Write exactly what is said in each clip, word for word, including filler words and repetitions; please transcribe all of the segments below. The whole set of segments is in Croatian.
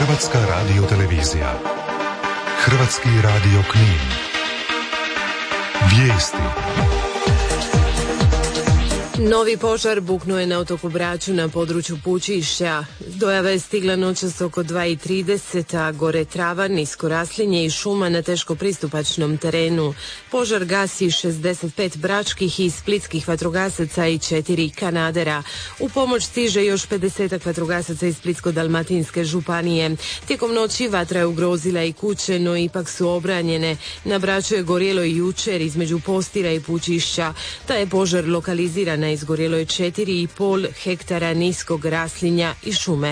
Hrvatska radiotelevizija. Hrvatski radio Knin. Vijesti. Novi požar buknuo je na otoku Braču na području Pučišća. Dojava je stigla noćas oko dva i trideset, a gore trava, nisko raslinje i šuma na teško pristupačnom terenu. Požar gasi šezdeset pet bračkih i splitskih vatrogasaca i četiri kanadera. U pomoć stiže još pedesetak vatrogasaca iz Splitsko-dalmatinske županije. Tijekom noći vatra je ugrozila i kuće, no ipak su obranjene. Na Braču je gorjelo i jučer između Postira i Pučišća. Taj je požar lokaliziran. Izgorjelo je četiri i pol hektara niskog raslinja i šume.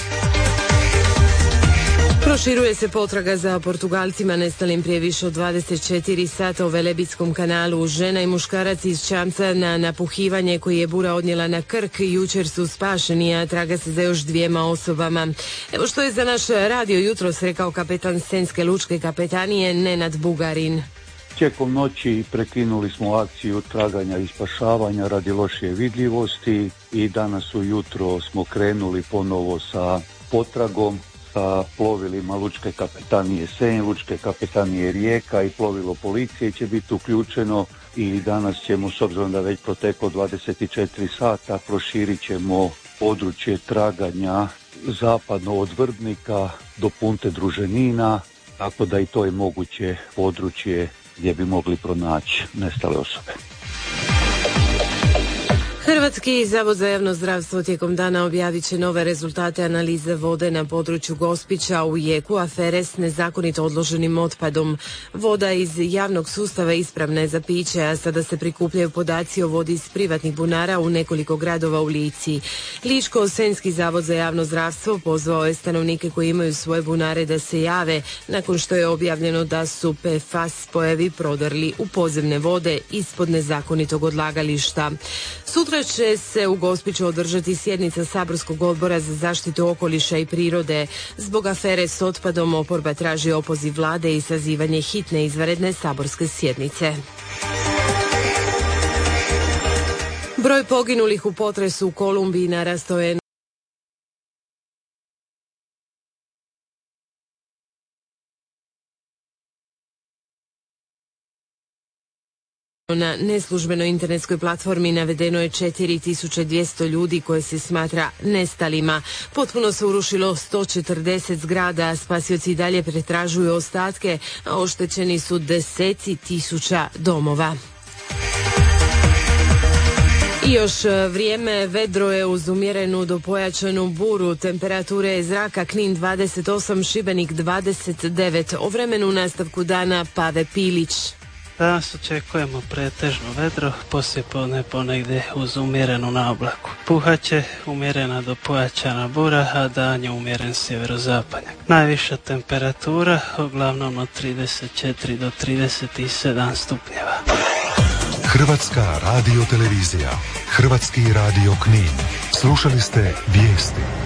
Proširuje se potraga za Portugalcima nestalim prije više od dvadeset četiri sata u Velebitskom kanalu. Žena i muškarac iz čamca na napuhivanje koji je bura odnijela na Krk jučer su spašeni, a traga se za još dvijema osobama. Evo što je za naš radio jutros rekao kapetan Senjske lučke kapetanije Nenad Bugarin. Tijekom noći prekinuli smo akciju traganja i spašavanja radi lošije vidljivosti i danas ujutro smo krenuli ponovo sa potragom sa plovilima Lučke kapetanije Senj, Lučke kapetanije Rijeka i plovilo policije će biti uključeno i danas ćemo, s obzirom da već proteklo dvadeset četiri sata, proširit ćemo područje traganja zapadno od Vrbnika do Punte Druženina, tako da i to je moguće područje gdje bi mogli pronaći nestale osobe. Hrvatski zavod za javno zdravstvo tijekom dana objavit će nove rezultate analize vode na području Gospića u jeku afere s nezakonito odloženim otpadom. Voda iz javnog sustava ispravna je za piće, a sada se prikupljaju podaci o vodi iz privatnih bunara u nekoliko gradova u Lici. Ličko-senjski zavod za javno zdravstvo pozvao je stanovnike koji imaju svoje bunare da se jave nakon što je objavljeno da su P F A S spojevi prodrli u podzemne vode ispod nezakonitog odlagališta. Sutra će se u Gospiću održati sjednica Saborskog odbora za zaštitu okoliša i prirode. Zbog afere s otpadom oporba traži opoziv vlade i sazivanje hitne izvanredne saborske sjednice. Broj poginulih u potresu u Kolumbiji narastao je na neslužbenoj internetskoj platformi navedeno je četiri tisuće dvjesto ljudi koje se smatra nestalima. Potpuno se urušilo sto četrdeset zgrada, spasioci i dalje pretražuju ostatke, a oštećeni su deseci tisuća domova. I još vrijeme, vedro je uz umjerenu do pojačanu buru, temperature zraka Knin dvadeset osam, Šibenik dvadeset devet, o vremenu u nastavku dana Pave Pilić. Danas očekujemo pretežno vedro, poslijepodne ponegdje uz umjerenu naoblaku. Puhaće umjerena do pojačana bura, a dan je umjeren sjeverozapadnjak. Najviša temperatura uglavnom od trideset četiri do trideset sedam stupnjeva. Hrvatska radiotelevizija, Hrvatski radio Knin. Slušali ste vijesti.